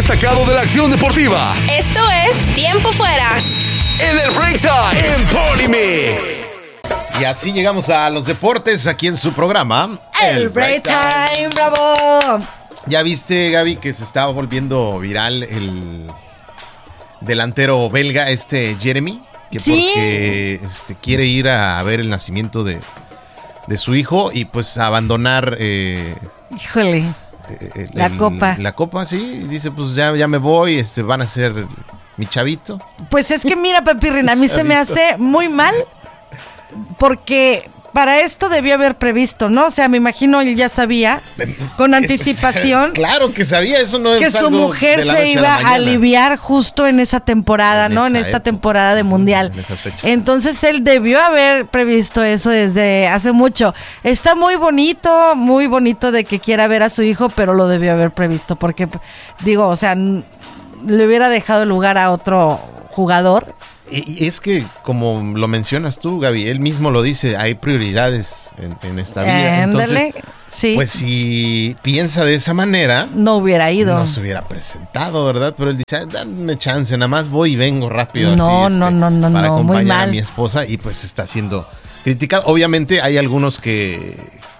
destacado de la acción deportiva. Esto es Tiempo Fuera. En el Break Time en Party Mix. Y así llegamos a los deportes aquí en su programa. El Break Time, bravo. ¿Ya viste, Gaby, que se estaba volviendo viral el delantero belga, Jeremy? Que sí. Porque quiere ir a ver el nacimiento de su hijo y pues abandonar... Híjole, la copa. La copa, sí. Dice, pues ya me voy, van a ser mi chavito. Pues es que mira, Papirrín, a mí se me hace muy mal porque... Para esto debió haber previsto, ¿no? O sea, me imagino él ya sabía con anticipación. Claro que sabía, eso no es que su mujer se iba a aliviar justo en esa temporada, ¿no? En esta temporada de mundial. En esas fechas. Entonces él debió haber previsto eso desde hace mucho. Está muy bonito de que quiera ver a su hijo, pero lo debió haber previsto porque, digo, o sea, le hubiera dejado el lugar a otro jugador. Y es que, como lo mencionas tú, Gaby, él mismo lo dice, hay prioridades en esta vida. Entonces, sí. Pues si piensa de esa manera... No hubiera ido. No se hubiera presentado, ¿verdad? Pero él dice, dame chance, nada más voy y vengo rápido. No, así, no, para acompañar muy mal. a mi esposa y pues está siendo criticado. Obviamente hay algunos que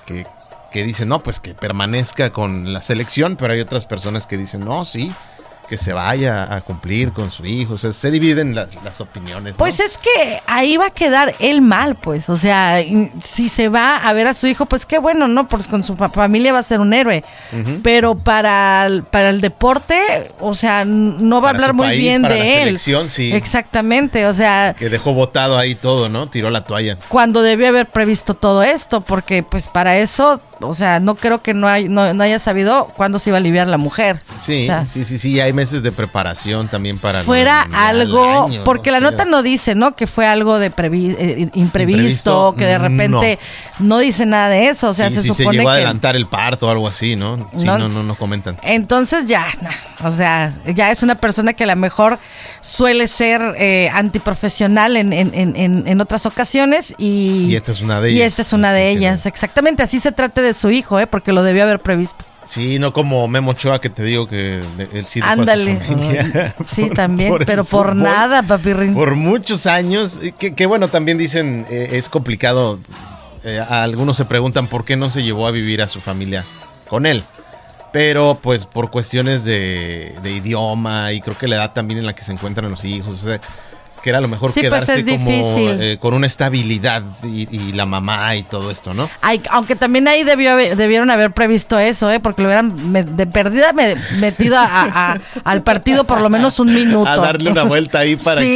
dicen, no, pues que permanezca con la selección, pero hay otras personas que dicen, no, sí, que se vaya a cumplir con su hijo. O sea, se dividen las opiniones, ¿no? Pues es que ahí va a quedar él mal, pues. O sea, si se va a ver a su hijo, pues qué bueno, ¿no? Pues con su familia va a ser un héroe. Uh-huh. Pero para el deporte, o sea, no va a hablar muy bien de él. Selección, sí. Exactamente, o sea... Que dejó botado ahí todo, ¿no? Tiró la toalla. Cuando debió haber previsto todo esto, porque pues para eso... O sea, no creo que no haya sabido cuándo se iba a aliviar la mujer. Sí, o sea, sí. Hay meses de preparación también para... Fuera algo... Año, porque la nota no dice, ¿no? Que fue algo de imprevisto, que de repente no dice nada de eso. O sea, se supone se llegó a que... adelantar el parto o algo así, ¿no? Sí, no comentan. Entonces ya, o sea, ya es una persona que a lo mejor suele ser antiprofesional en otras ocasiones y esta es una de ellas. Y esta es una de ellas, exactamente. Así se trata de su hijo, porque lo debió haber previsto. Sí, no como Memo Ochoa, que te digo que él sí dejó ándale. A su familia. Sí, también, pero por nada, Papirrín. Por muchos años, que bueno, también dicen, es complicado. Algunos se preguntan por qué no se llevó a vivir a su familia con él. Pero pues por cuestiones de idioma y creo que la edad también en la que se encuentran los hijos, o sea, que era a lo mejor sí, quedarse pues como con una estabilidad y la mamá y todo esto, ¿no? Aunque también ahí debieron haber previsto eso, porque lo hubieran de perdida metido al partido por lo menos un minuto. A darle una vuelta ahí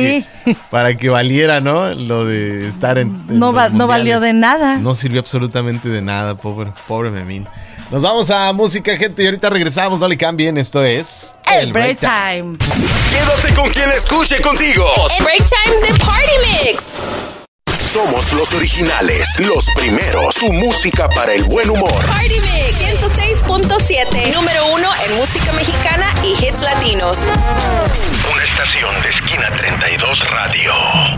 para que valiera, ¿no? Lo de estar en no valió de nada. No sirvió absolutamente de nada, pobre Memín. Nos vamos a música, gente, y ahorita regresamos, no le cambien, esto es... El Break Time. Quédate con quien escuche contigo. El Break Time de Party Mix. Somos los originales, los primeros, su música para el buen humor. Party Mix 106.7, número 1 en música mexicana y hits latinos. Una estación de Esquina 32 Radio.